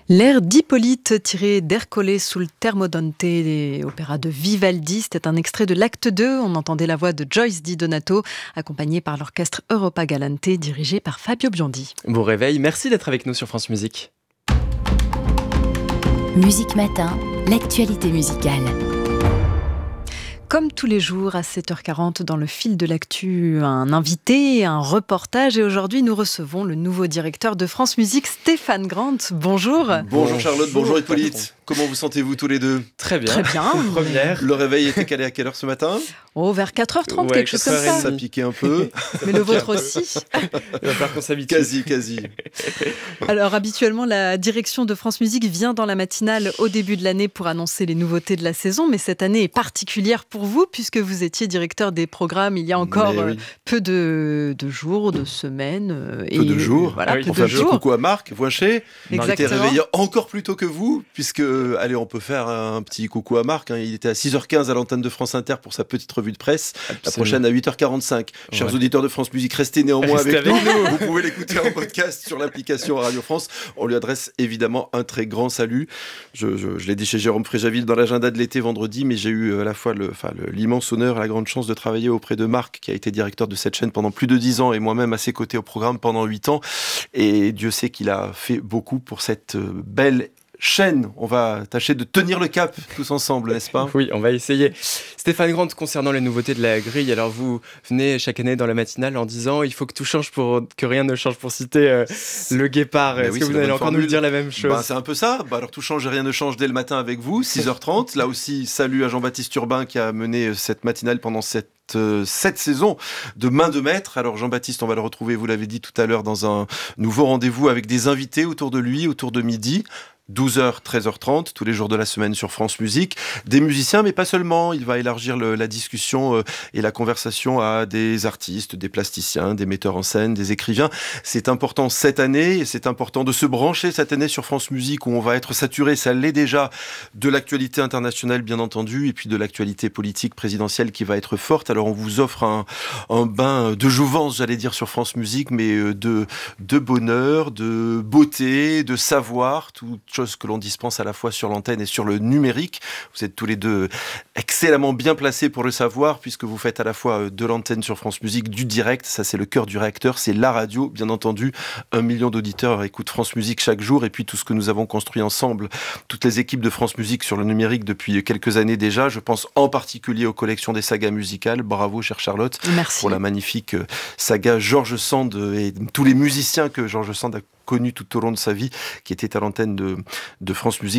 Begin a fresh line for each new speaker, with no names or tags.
L'air d'Hippolyte tiré d'Ercole sul Termodonte, opéra de Vivaldi, c'était un extrait de l'acte 2. On entendait la voix de Joyce Di Donato, accompagnée par l'orchestre Europa Galante, dirigé par Fabio Biondi.
Bon réveil, merci d'être avec nous sur France Musique.
Musique Matin, l'actualité musicale.
Comme tous les jours à 7h40 dans le fil de l'actu, un invité, un reportage. Et aujourd'hui, nous recevons le nouveau directeur de France Musique, Stéphane Grant. Bonjour.
Bonjour Charlotte, bonjour Hippolyte. Comment vous sentez-vous tous les deux ?
Très bien.
Très bien.
Première.
Le réveil était calé à quelle heure ce matin ?
Oh, vers 4h30,
Ouais,
quelque chose comme ça.
Ça piquait un peu.
Mais le vôtre aussi.
Il va falloir qu'on s'habitue.
Quasi.
Alors habituellement, la direction de France Musique vient dans la matinale au début de l'année pour annoncer les nouveautés de la saison. Mais cette année est particulière pour vous puisque vous étiez directeur des programmes il y a encore peu de jours, de semaines.
Peu de jours.
Voilà,
oui,
peu
On
de
fait un petit
jours.
coucou à Marc Voinchet. Il était
Exactement.
réveillé encore plus tôt que vous, puisque, allez, on peut faire un petit coucou à Marc. Il était à 6h15 à l'antenne de France Inter pour sa petite revue de presse. La prochaine à 8h45. Chers auditeurs de France Musique, restez néanmoins avec nous. Vous pouvez l'écouter en podcast sur l'application Radio France. On lui adresse évidemment un très grand salut. Je l'ai dit chez Jérôme Fréjaville dans l'agenda de l'été vendredi, mais j'ai eu à la fois l'immense honneur et la grande chance de travailler auprès de Marc, qui a été directeur de cette chaîne pendant plus de 10 ans et moi-même à ses côtés au programme pendant 8 ans. Et Dieu sait qu'il a fait beaucoup pour cette belle chaîne. On va tâcher de tenir le cap tous ensemble, n'est-ce pas ?
Oui, on va essayer. Stéphane Grant, concernant les nouveautés de la grille, alors vous venez chaque année dans la matinale en disant il faut que tout change pour que rien ne change, pour citer le Guépard. Est-ce que vous allez encore nous dire la même chose ?
C'est un peu ça. Alors tout change et rien ne change dès le matin avec vous, 6h30. Là aussi, salut à Jean-Baptiste Urbain qui a mené cette matinale pendant cette saison de main de maître. Alors Jean-Baptiste, on va le retrouver, vous l'avez dit tout à l'heure, dans un nouveau rendez-vous avec des invités autour de lui, autour de midi. 12h, 13h30, tous les jours de la semaine sur France Musique. Des musiciens, mais pas seulement. Il va élargir la discussion et la conversation à des artistes, des plasticiens, des metteurs en scène, des écrivains. C'est important cette année et c'est important de se brancher cette année sur France Musique où on va être saturé, ça l'est déjà, de l'actualité internationale bien entendu et puis de l'actualité politique présidentielle qui va être forte. Alors on vous offre un bain de jouvence, j'allais dire, sur France Musique, mais de bonheur, de beauté, de savoir, tout chose que l'on dispense à la fois sur l'antenne et sur le numérique. Vous êtes tous les deux excellemment bien placés pour le savoir, puisque vous faites à la fois de l'antenne sur France Musique, du direct, ça c'est le cœur du réacteur, c'est la radio, bien entendu. 1 million d'auditeurs écoutent France Musique chaque jour, et puis tout ce que nous avons construit ensemble, toutes les équipes de France Musique sur le numérique depuis quelques années déjà. Je pense en particulier aux collections des sagas musicales. Bravo, chère Charlotte.
Merci.
Pour la magnifique saga Georges Sand et tous les musiciens que Georges Sand a connus tout au long de sa vie, qui était à l'antenne de France Musique.